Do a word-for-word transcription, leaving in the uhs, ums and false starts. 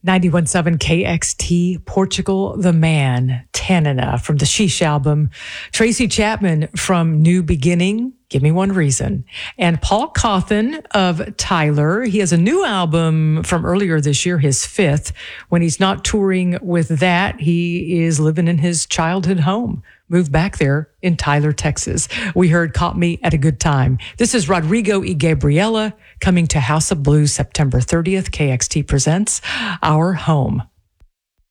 ninety-one point seven K X T, Portugal the Man, Tanana from the Sheesh album, Tracy Chapman from New Beginning, Give Me One Reason, and Paul Cawthon of Tyler. He has a new album from earlier this year, his fifth. When he's not touring with that, he is living in his childhood home. Moved back there in Tyler, Texas. We heard Caught Me at a Good Time. This is Rodrigo y Gabriela coming to House of Blues September thirtieth. K X T presents Our Home.